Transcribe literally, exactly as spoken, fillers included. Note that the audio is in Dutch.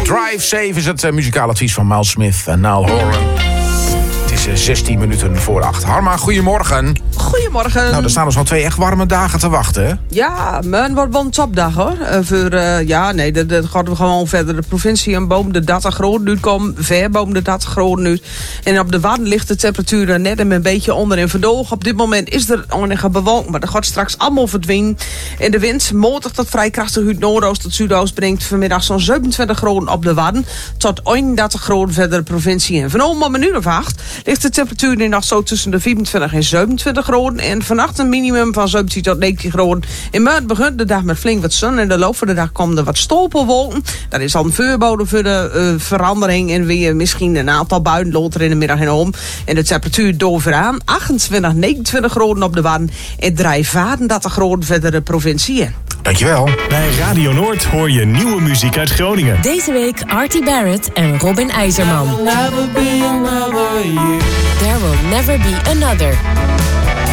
Drive Safe is het uh, muzikaal advies van Miles Smith en Niall Horan. Het is zestien minuten voor acht. Harma, goedemorgen. Goedemorgen. Nou, er staan dus al twee echt warme dagen te wachten, hè? Ja, maar het wordt wel een topdag, hoor. Uh, voor, uh, ja, nee, dat, dat gaat we gewoon verder. De provincie en boven de dertig graden nu komen. Ver boven de dertig graden nu. En op de Wadden ligt de temperatuur net een beetje onder in verdoog. Op dit moment is er enige bewolking, maar dat gaat straks allemaal verdwijnen. En de wind, matig tot vrij krachtig uit noordoost tot zuidoost, brengt vanmiddag zo'n zevenentwintig graden op de Wadden. Tot eenendertig graden verder de provincie. En vanavond om een uur of acht ligt de temperatuur nu nog zo tussen de vierentwintig en zevenentwintig graden. En vannacht een minimum van zeventien tot negentien graden. In maart begint de dag met flink wat zon. En in de loop van de dag komen er wat stolpenwolken. Dat is al een voorbode voor de uh, verandering. En weer misschien een aantal buien later in de middag en om. En de temperatuur doorveraan. achtentwintig, negenentwintig graden op de Wadden. En vijfendertig graden verder de provincie in. Dankjewel. Bij Radio Noord hoor je nieuwe muziek uit Groningen. Deze week Artie Barrett en Robin IJzerman. There will never be another year. There will never be another.